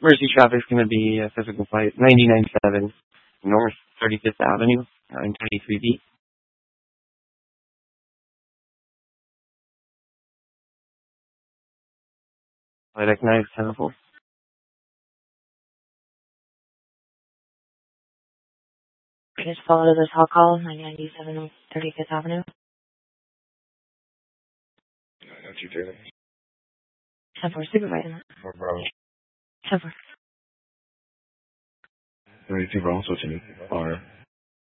Mercy traffic's going to be physical flight 997 North 35th Avenue, 923B. Flight X9 74. Just follow to this hall call, 997 North 35th Avenue. That's you, Taylor. 10-4, supervisor. No problem. 10-4. 32 Bravo, switching. Fire.